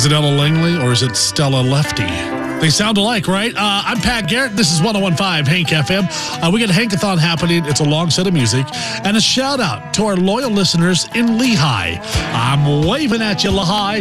Is it Ella Langley or is it Stella Lefty? They sound alike, right? I'm Pat Garrett. This is 101.5 Hank FM. We got a Hankathon happening. It's a long set of music. And a shout out to our loyal listeners in Lehigh. I'm waving at you, Lehigh.